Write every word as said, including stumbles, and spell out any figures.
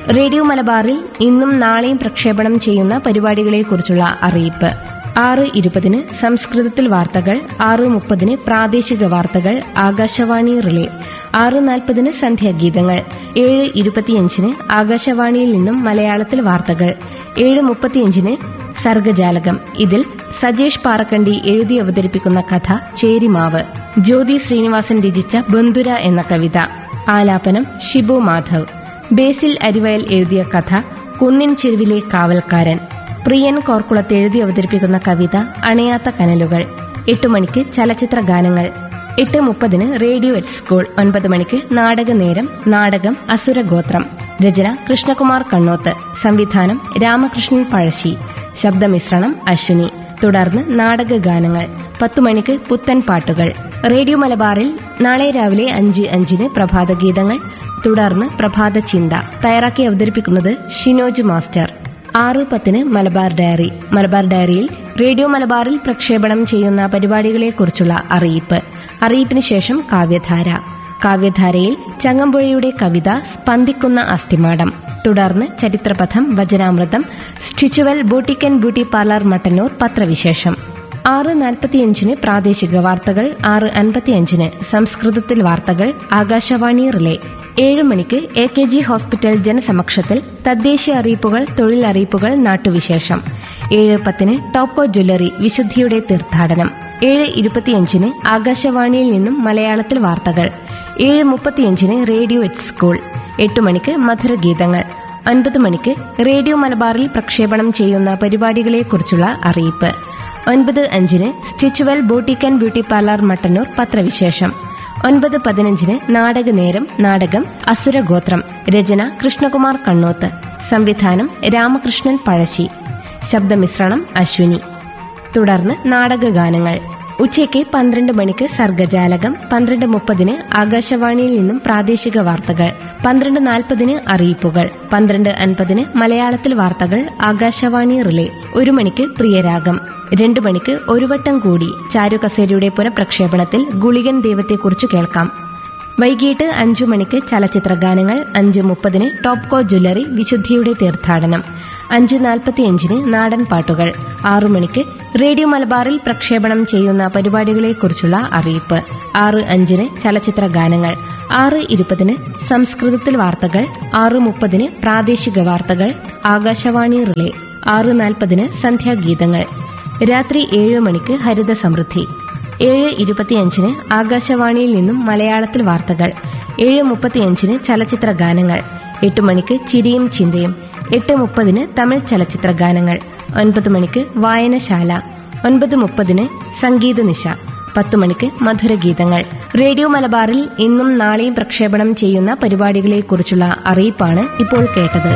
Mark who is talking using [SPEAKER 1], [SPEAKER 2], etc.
[SPEAKER 1] Radio മലബാറിൽ ഇന്നും നാളെയും പ്രക്ഷേപണം ചെയ്യുന്ന പരിപാടികളെക്കുറിച്ചുള്ള അറിയിപ്പ്. ആറ് ഇരുപതിന് സംസ്കൃതത്തിൽ വാർത്തകൾ, ആറ് മുപ്പതിന് പ്രാദേശിക വാർത്തകൾ ആകാശവാണി റിലേ, ആറ് നാൽപ്പതിന് സന്ധ്യാഗീതങ്ങൾ, ഏഴ് ഇരുപത്തിയഞ്ചിന് ആകാശവാണിയിൽ നിന്നും മലയാളത്തിൽ വാർത്തകൾ, ഏഴ് മുപ്പത്തിയഞ്ചിന് സർഗജാലകം. ഇതിൽ സജേഷ് പാറക്കണ്ടി എഴുതി അവതരിപ്പിക്കുന്ന കഥ ചേരിമാവ്. ജ്യോതി ശ്രീനിവാസൻ രചിച്ച ബന്ധുര എന്ന കവിത. ആലാപനം ഷിബു മാധവ്. ബേസിൽ അരിവയൽ എഴുതിയ കഥ കുന്നിൻ ചെരുവിലെ കാവൽക്കാരൻ. പ്രിയൻ കോർക്കുളത്ത് എഴുതി അവതരിപ്പിക്കുന്ന കവിത അണയാത്ത കനലുകൾ. എട്ടു മണിക്ക് ചലച്ചിത്ര ഗാനങ്ങൾ. എട്ട് മുപ്പതിന് റേഡിയോ എറ്റ് സ്കൂൾ. ഒൻപത് മണിക്ക് നാടകനേരം. നാടകം അസുരഗോത്രം. രചന കൃഷ്ണകുമാർ കണ്ണോത്ത്. സംവിധാനം രാമകൃഷ്ണൻ പഴശ്ശി. ശബ്ദമിശ്രണം അശ്വിനി. തുടർന്ന് നാടകഗാനങ്ങൾ. പത്തു മണിക്ക് പുത്തൻ പാട്ടുകൾ. റേഡിയോ മലബാറിൽ നാളെ രാവിലെ അഞ്ച് അഞ്ചിന് പ്രഭാതഗീതങ്ങൾ. തുടർന്ന് പ്രഭാത ചിന്ത. തയ്യാറാക്കി അവതരിപ്പിക്കുന്നത് ഷിനോജ് മാസ്റ്റർ. ആറ് പത്തിന് മലബാർ ഡയറി. മലബാർ ഡയറിയിൽ റേഡിയോ മലബാറിൽ പ്രക്ഷേപണം ചെയ്യുന്ന പരിപാടികളെക്കുറിച്ചുള്ള അറിയിപ്പ്. അറിയിപ്പിന് ശേഷം കാവ്യധാര. കാവ്യധാരയിൽ ചങ്ങമ്പുഴയുടെ കവിത സ്പന്ദിക്കുന്ന അസ്ഥിമാടം. തുടർന്ന് ചരിത്രപഥം, വചനാമൃതം, സ്റ്റിച്ചുവൽ boutique and beauty parlour Mattannur പത്രവിശേഷം. ആറ് നാൽപ്പത്തിയഞ്ചിന് പ്രാദേശിക വാർത്തകൾ, ആറ് അൻപത്തിയഞ്ചിന് സംസ്കൃതത്തിൽ വാർത്തകൾ ആകാശവാണി റിലേ. ഏഴു മണിക്ക് എ കെ ജി ഹോസ്പിറ്റൽ ജനസമക്ഷത്തിൽ തദ്ദേശീയ അറിയിപ്പുകൾ, തൊഴിലറിയിപ്പുകൾ, നാട്ടുവിശേഷം. ഏഴ് പത്തിന് ടോപ്കോ ജ്വല്ലറി വിശുദ്ധിയുടെ തീർത്ഥാടനം. ഏഴ് ഇരുപത്തിയഞ്ചിന് ആകാശവാണിയിൽ നിന്നും മലയാളത്തിൽ വാർത്തകൾ. ഏഴ് മുപ്പത്തിയഞ്ചിന് റേഡിയോ എറ്റ് സ്കൂൾ. എട്ടു മണിക്ക് മധുരഗീതങ്ങൾ. ഒൻപത് മണിക്ക് റേഡിയോ മലബാറിൽ പ്രക്ഷേപണം ചെയ്യുന്ന പരിപാടികളെക്കുറിച്ചുള്ള അറിയിപ്പ്. ഒൻപത് അഞ്ചിന് സ്റ്റിച്ചുവൽ boutique and beauty parlour Mattannur പത്രവിശേഷം. ഒൻപത് പതിനഞ്ചിന് നാടകനേരം. നാടകം അസുരഗോത്രം. രചന കൃഷ്ണകുമാർ കണ്ണോത്ത്. സംവിധാനം രാമകൃഷ്ണൻ പഴശ്ശി. ശബ്ദമിശ്രണം അശ്വിനി. തുടർന്ന് നാടകഗാനങ്ങൾ. ഉച്ചയ്ക്ക് പന്ത്രണ്ട് മണിക്ക് സർഗജാലകം. പന്ത്രണ്ട് മുപ്പതിന് ആകാശവാണിയിൽ നിന്നും പ്രാദേശിക വാർത്തകൾ. പന്ത്രണ്ട് നാൽപ്പതിന് അറിയിപ്പുകൾ. പന്ത്രണ്ട് അൻപതിന് മലയാളത്തിൽ വാർത്തകൾ ആകാശവാണി റിലേ. ഒരു മണിക്ക് പ്രിയരാഗം. രണ്ടു മണിക്ക് ഒരു വട്ടം കൂടി ചാരുകസേരയുടെ പുനഃപ്രക്ഷേപണത്തിൽ ഗുളികൻ ദൈവത്തെക്കുറിച്ച് കേൾക്കാം. വൈകിട്ട് അഞ്ചു മണിക്ക് ചലച്ചിത്ര ഗാനങ്ങൾ. അഞ്ച് മുപ്പതിന് ടോപ്കോ ജ്വല്ലറി വിശുദ്ധിയുടെ തീർത്ഥാടനം. അഞ്ച് നാൽപ്പത്തിയഞ്ചിന് നാടൻ പാട്ടുകൾ. ആറു മണിക്ക് റേഡിയോ മലബാറിൽ പ്രക്ഷേപണം ചെയ്യുന്ന പരിപാടികളെക്കുറിച്ചുള്ള അറിയിപ്പ്. ആറ് അഞ്ചിന് ചലച്ചിത്ര ഗാനങ്ങൾ. ആറ് ഇരുപതിന് സംസ്കൃതത്തിൽ വാർത്തകൾ. ആറ് മുപ്പതിന് പ്രാദേശിക വാർത്തകൾ ആകാശവാണി റിലേ. ആറ് നാൽപ്പതിന് സന്ധ്യാഗീതങ്ങൾ. രാത്രി ഏഴ് മണിക്ക് ഹരിത സമൃദ്ധി. ഏഴ് ഇരുപത്തിയഞ്ചിന് ആകാശവാണിയിൽ നിന്നും മലയാളത്തിൽ വാർത്തകൾ. ഏഴ് മുപ്പത്തിയഞ്ചിന് ചലച്ചിത്ര ഗാനങ്ങൾ. എട്ട് മണിക്ക് ചിരിയും ചിന്തയും. എട്ട് മുപ്പതിന് തമിഴ് ചലച്ചിത്ര ഗാനങ്ങൾ. ഒൻപത് മണിക്ക് വായനശാല. ഒൻപത് മുപ്പതിന് സംഗീത നിശ. പത്തു മണിക്ക് മധുരഗീതങ്ങൾ. റേഡിയോ മലബാറിൽ ഇന്നും നാളെയും പ്രക്ഷേപണം ചെയ്യുന്ന പരിപാടികളെക്കുറിച്ചുള്ള അറിയിപ്പാണ് ഇപ്പോൾ കേട്ടത്.